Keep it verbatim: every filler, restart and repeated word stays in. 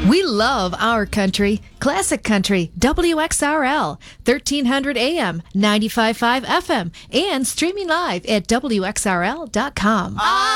We love our country. Classic Country, W X R L, thirteen hundred A M, ninety-five point five F M, and streaming live at W X R L dot com.